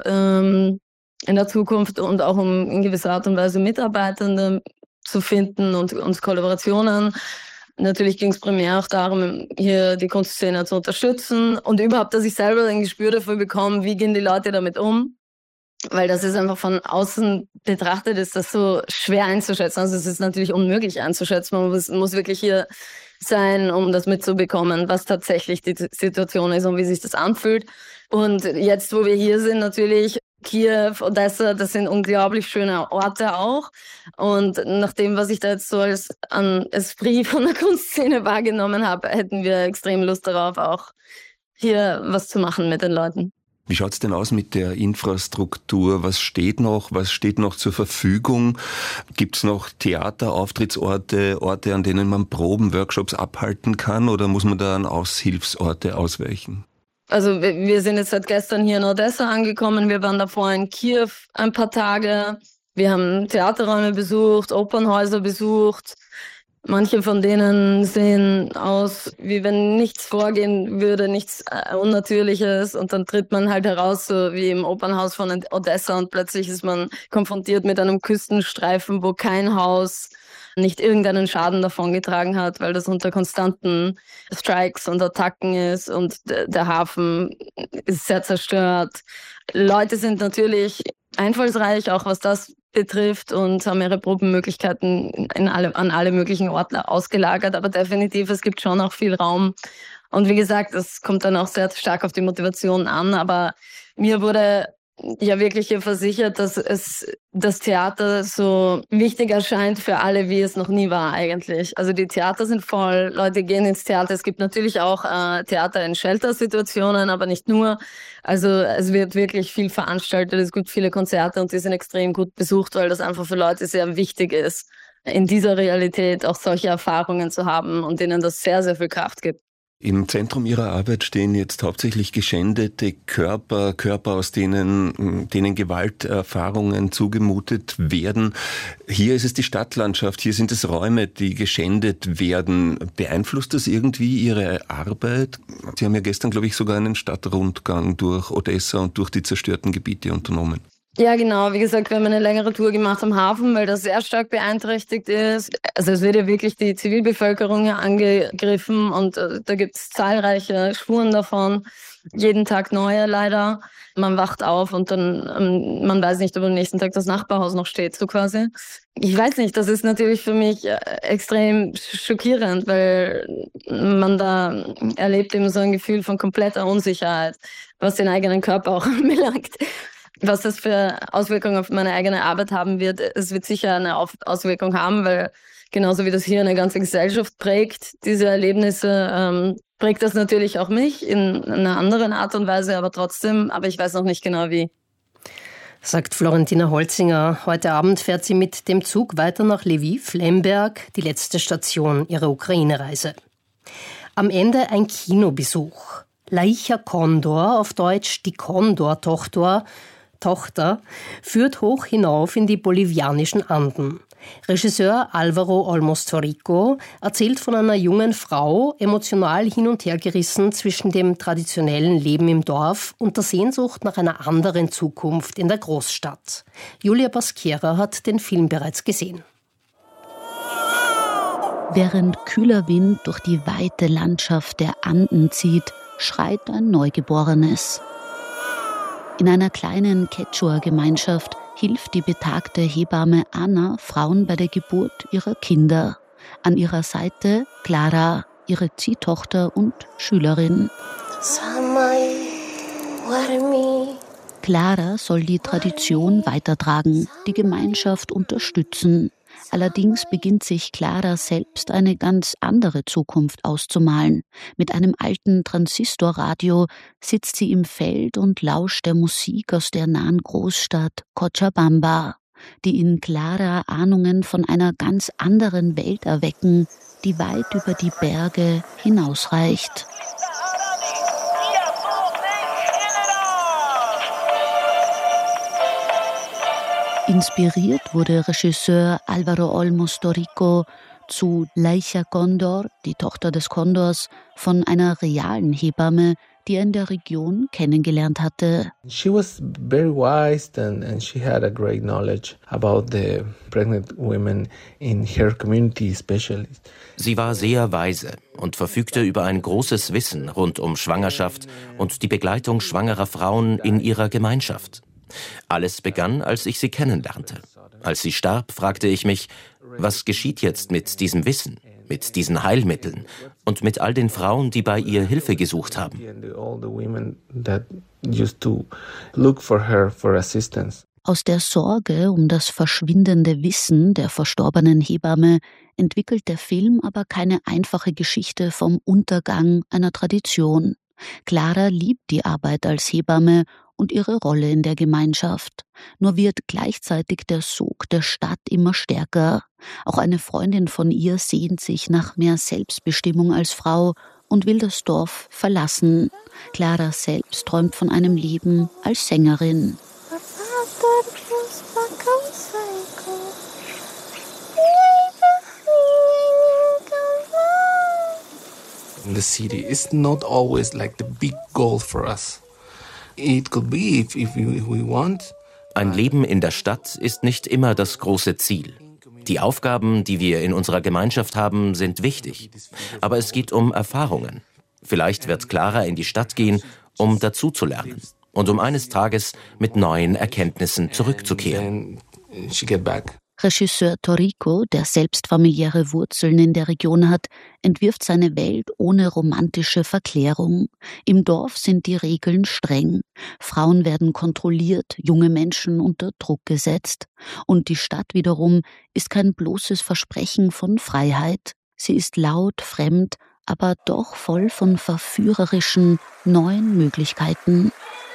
ähm, in der Zukunft und auch um in gewisser Art und Weise Mitarbeitende zu finden und, und Kollaborationen. Natürlich ging es primär auch darum, hier die Kunstszene zu unterstützen und überhaupt, dass ich selber ein Gespür dafür bekomme, wie gehen die Leute damit um. Weil das ist einfach von außen betrachtet, ist das so schwer einzuschätzen. Also es ist natürlich unmöglich einzuschätzen. Man muss, muss wirklich hier sein, um das mitzubekommen, was tatsächlich die Situation ist und wie sich das anfühlt. Und jetzt, wo wir hier sind, natürlich Kiew, Odessa, das sind unglaublich schöne Orte auch. Und nach dem, was ich da jetzt so als an Esprit von der Kunstszene wahrgenommen habe, hätten wir extrem Lust darauf, auch hier was zu machen mit den Leuten. Wie schaut's denn aus mit der Infrastruktur? Was steht noch? Was steht noch zur Verfügung? Gibt's noch Theater, Auftrittsorte, Orte, an denen man Proben, Workshops abhalten kann? Oder muss man da an Aushilfsorte ausweichen? Also wir sind jetzt seit gestern hier in Odessa angekommen. Wir waren davor in Kiew ein paar Tage. Wir haben Theaterräume besucht, Opernhäuser besucht. Manche von denen sehen aus, wie wenn nichts vorgehen würde, nichts Unnatürliches. Und dann tritt man halt heraus, so wie im Opernhaus von Odessa, und plötzlich ist man konfrontiert mit einem Küstenstreifen, wo kein Haus nicht irgendeinen Schaden davongetragen hat, weil das unter konstanten Strikes und Attacken ist und der Hafen ist sehr zerstört. Leute sind natürlich einfallsreich, auch was das betrifft, und haben ihre Probenmöglichkeiten in alle, an alle möglichen Orte ausgelagert, aber definitiv, es gibt schon auch viel Raum. Und wie gesagt, es kommt dann auch sehr stark auf die Motivation an, aber mir wurde ja wirklich hier versichert, dass es das Theater so wichtig erscheint für alle, wie es noch nie war eigentlich. Also die Theater sind voll, Leute gehen ins Theater. Es gibt natürlich auch äh, Theater in Shelter-Situationen, aber nicht nur. Also es wird wirklich viel veranstaltet, es gibt viele Konzerte und die sind extrem gut besucht, weil das einfach für Leute sehr wichtig ist, in dieser Realität auch solche Erfahrungen zu haben und denen das sehr, sehr viel Kraft gibt. Im Zentrum Ihrer Arbeit stehen jetzt hauptsächlich geschändete Körper, Körper, aus denen, denen Gewalterfahrungen zugemutet werden. Hier ist es die Stadtlandschaft, hier sind es Räume, die geschändet werden. Beeinflusst das irgendwie Ihre Arbeit? Sie haben ja gestern, glaube ich, sogar einen Stadtrundgang durch Odessa und durch die zerstörten Gebiete unternommen. Ja, genau. Wie gesagt, wir haben eine längere Tour gemacht am Hafen, weil das sehr stark beeinträchtigt ist. Also es wird ja wirklich die Zivilbevölkerung hier angegriffen und äh, da gibt es zahlreiche Spuren davon. Jeden Tag neue leider. Man wacht auf und dann, ähm, man weiß nicht, ob am nächsten Tag das Nachbarhaus noch steht, so quasi. Ich weiß nicht, das ist natürlich für mich äh, extrem schockierend, weil man da erlebt eben so ein Gefühl von kompletter Unsicherheit, was den eigenen Körper auch anbelangt. Was das für Auswirkungen auf meine eigene Arbeit haben wird, es wird sicher eine Auswirkung haben, weil genauso wie das hier eine ganze Gesellschaft prägt, diese Erlebnisse, ähm, prägt das natürlich auch mich in einer anderen Art und Weise, aber trotzdem, aber ich weiß noch nicht genau wie. Sagt Florentina Holzinger. Heute Abend fährt sie mit dem Zug weiter nach Lviv, Lemberg, die letzte Station ihrer Ukraine-Reise. Am Ende ein Kinobesuch. Laicha Condor, auf Deutsch die Condor-Tochter, Tochter, führt hoch hinauf in die bolivianischen Anden. Regisseur Álvaro Olmos Torrico erzählt von einer jungen Frau, emotional hin und her gerissen zwischen dem traditionellen Leben im Dorf und der Sehnsucht nach einer anderen Zukunft in der Großstadt. Julia Basquiera hat den Film bereits gesehen. Während kühler Wind durch die weite Landschaft der Anden zieht, schreit ein Neugeborenes. In einer kleinen Quechua-Gemeinschaft hilft die betagte Hebamme Anna Frauen bei der Geburt ihrer Kinder. An ihrer Seite Clara, ihre Ziehtochter und Schülerin. Clara soll die Tradition weitertragen, die Gemeinschaft unterstützen. Allerdings beginnt sich Clara selbst eine ganz andere Zukunft auszumalen. Mit einem alten Transistorradio sitzt sie im Feld und lauscht der Musik aus der nahen Großstadt Cochabamba, die in Clara Ahnungen von einer ganz anderen Welt erwecken, die weit über die Berge hinausreicht. Inspiriert wurde Regisseur Álvaro Olmos Torrico zu Laicha Condor, die Tochter des Kondors, von einer realen Hebamme, die er in der Region kennengelernt hatte. She was very wise and, and she had a great knowledge about the pregnant women in her community especially. Sie war sehr weise und verfügte über ein großes Wissen rund um Schwangerschaft und die Begleitung schwangerer Frauen in ihrer Gemeinschaft. Alles begann, als ich sie kennenlernte. Als sie starb, fragte ich mich, was geschieht jetzt mit diesem Wissen, mit diesen Heilmitteln und mit all den Frauen, die bei ihr Hilfe gesucht haben. Aus der Sorge um das verschwindende Wissen der verstorbenen Hebamme entwickelt der Film aber keine einfache Geschichte vom Untergang einer Tradition. Clara liebt die Arbeit als Hebamme und ihre Rolle in der Gemeinschaft. Nur wird gleichzeitig der Sog der Stadt immer stärker. Auch eine Freundin von ihr sehnt sich nach mehr Selbstbestimmung als Frau und will das Dorf verlassen. Clara selbst träumt von einem Leben als Sängerin. The city is not always like the big goal for us. It could be if, if we, if we want. Ein Leben in der Stadt ist nicht immer das große Ziel. Die Aufgaben, die wir in unserer Gemeinschaft haben, sind wichtig. Aber es geht um Erfahrungen. Vielleicht wird Clara in die Stadt gehen, um dazuzulernen und um eines Tages mit neuen Erkenntnissen zurückzukehren. Regisseur Torrico, der selbst familiäre Wurzeln in der Region hat, entwirft seine Welt ohne romantische Verklärung. Im Dorf sind die Regeln streng. Frauen werden kontrolliert, junge Menschen unter Druck gesetzt. Und die Stadt wiederum ist kein bloßes Versprechen von Freiheit. Sie ist laut, fremd, aber doch voll von verführerischen, neuen Möglichkeiten.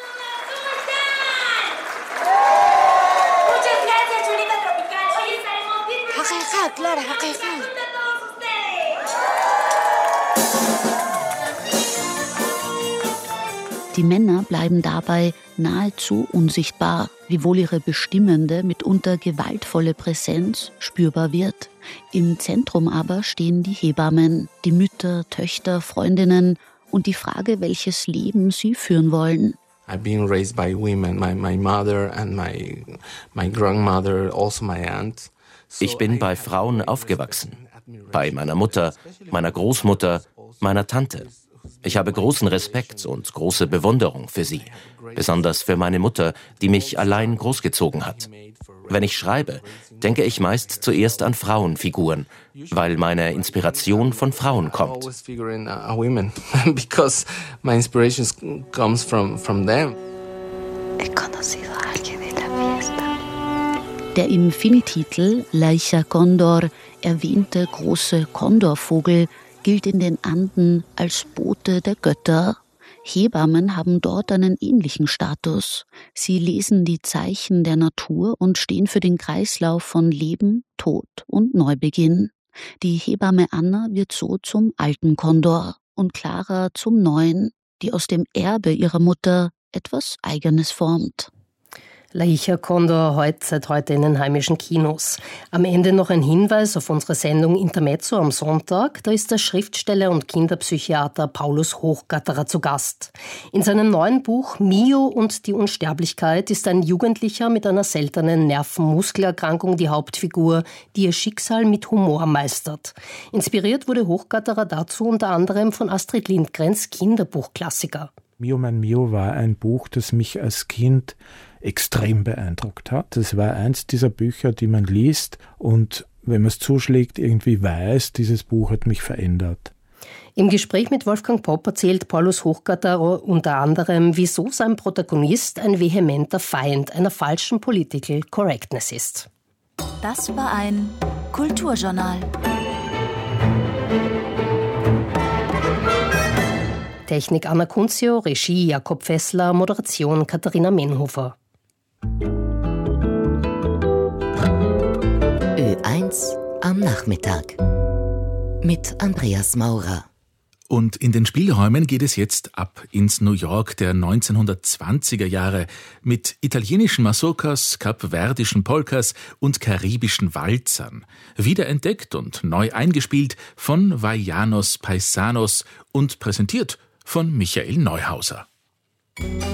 Die Männer bleiben dabei nahezu unsichtbar, wiewohl ihre bestimmende, mitunter gewaltvolle Präsenz spürbar wird. Im Zentrum aber stehen die Hebammen, die Mütter, Töchter, Freundinnen und die Frage, welches Leben sie führen wollen. I've been raised by women, my, my mother and my, my grandmother, also my aunt. Ich bin bei Frauen aufgewachsen. Bei meiner Mutter, meiner Großmutter, meiner Tante. Ich habe großen Respekt und große Bewunderung für sie. Besonders für meine Mutter, die mich allein großgezogen hat. Wenn ich schreibe, denke ich meist zuerst an Frauenfiguren, weil meine Inspiration von Frauen kommt. Der im Filmtitel Laicha Condor erwähnte große Kondorvogel gilt in den Anden als Bote der Götter. Hebammen haben dort einen ähnlichen Status. Sie lesen die Zeichen der Natur und stehen für den Kreislauf von Leben, Tod und Neubeginn. Die Hebamme Anna wird so zum alten Kondor und Clara zum neuen, die aus dem Erbe ihrer Mutter etwas Eigenes formt. Laicha Condor heute, seit heute in den heimischen Kinos. Am Ende noch ein Hinweis auf unsere Sendung Intermezzo am Sonntag. Da ist der Schriftsteller und Kinderpsychiater Paulus Hochgatterer zu Gast. In seinem neuen Buch Mio und die Unsterblichkeit ist ein Jugendlicher mit einer seltenen Nervenmuskelerkrankung die Hauptfigur, die ihr Schicksal mit Humor meistert. Inspiriert wurde Hochgatterer dazu unter anderem von Astrid Lindgrens Kinderbuchklassiker. Mio, mein Mio war ein Buch, das mich als Kind extrem beeindruckt hat. Es war eins dieser Bücher, die man liest und wenn man es zuschlägt, irgendwie weiß, dieses Buch hat mich verändert. Im Gespräch mit Wolfgang Popp erzählt Paulus Hochgatterer unter anderem, wieso sein Protagonist ein vehementer Feind einer falschen Political Correctness ist. Das war ein Kulturjournal. Technik Anna Kunzio, Regie Jakob Fessler, Moderation Katharina Menhofer. Ö eins am Nachmittag mit Andreas Maurer. Und in den Spielräumen geht es jetzt ab ins New York der neunzehnhundertzwanziger Jahre mit italienischen Mazurkas, kapverdischen Polkas und karibischen Walzern. Wiederentdeckt und neu eingespielt von Vaianos Paisanos und präsentiert von Michael Neuhauser.